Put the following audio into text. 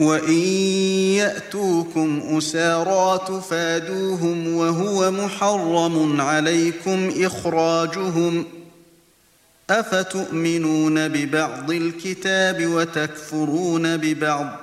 وَإِن يَأْتُوكُمْ أُسَارَىٰ تُفَادُوهُمْ وَهُوَ مُحَرَّمٌ عَلَيْكُمْ إِخْرَاجُهُمْ ۚ أَفَتُؤْمِنُونَ بِبَعْضِ الْكِتَابِ وَتَكْفُرُونَ بِبَعْضٍ ۚ